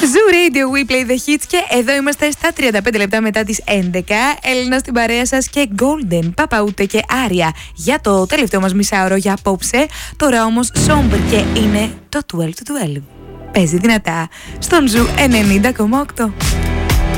Zoo Radio, we play the hits. Και εδώ είμαστε στα 35 λεπτά μετά τις 11. Έλληνα στην παρέα σας και Golden, Παπαούτε και Άρια για το τελευταίο μας μισάωρο για απόψε. Τώρα όμως Somber και είναι το 12 to 12. Παίζει δυνατά στον Zoo 90,8.